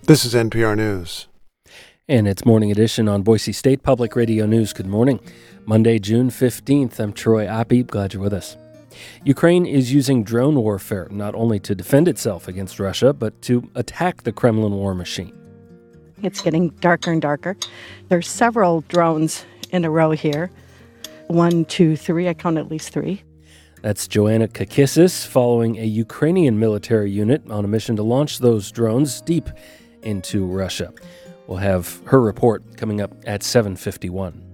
This is NPR News. And it's Morning Edition on Boise State Public Radio News. Good morning. Monday, June 15th. I'm Troy Oppie. Glad you're with us. Ukraine is using drone warfare not only to defend itself against Russia, but to attack the Kremlin war machine. It's getting darker and darker. There's several drones in a row here. 1, 2, 3. I count at least 3. That's Joanna Kakissis following a Ukrainian military unit on a mission to launch those drones deep into Russia. We'll have her report coming up at 7:51.